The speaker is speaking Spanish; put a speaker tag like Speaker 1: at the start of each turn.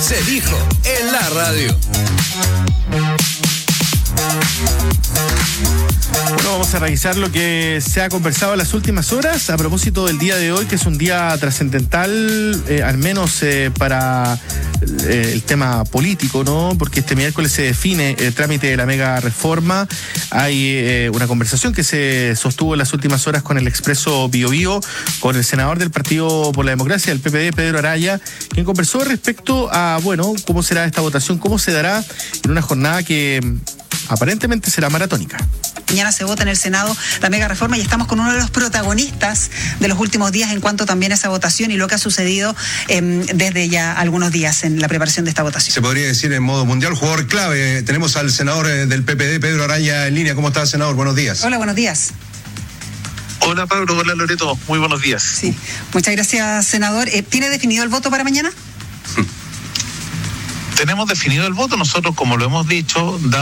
Speaker 1: Se dijo en la radio.
Speaker 2: Bueno, vamos a revisar lo que se ha conversado en las últimas horas a propósito del día de hoy, que es un día trascendental, al menos para el tema político, ¿no? Porque este miércoles se define el trámite de la mega reforma. Hay una conversación que se sostuvo en las últimas horas con el Expreso Bío Bío, con el senador del Partido por la Democracia, del PPD, Pedro Araya, quien conversó respecto a, bueno, cómo será esta votación, cómo se dará en una jornada que aparentemente será maratónica.
Speaker 3: Mañana se vota en el Senado la mega reforma y estamos con uno de los protagonistas de los últimos días en cuanto también a esa votación y lo que ha sucedido desde ya algunos días en la preparación de esta votación.
Speaker 4: Se podría decir en modo mundial, jugador clave. Tenemos al senador del PPD, Pedro Araya, en línea. ¿Cómo está, senador? Buenos días.
Speaker 3: Hola, buenos días.
Speaker 5: Hola Pablo, hola Loreto, muy buenos días.
Speaker 3: Sí, muchas gracias, senador. ¿Tiene definido el voto para mañana?
Speaker 5: Tenemos definido el voto, nosotros, como lo hemos dicho,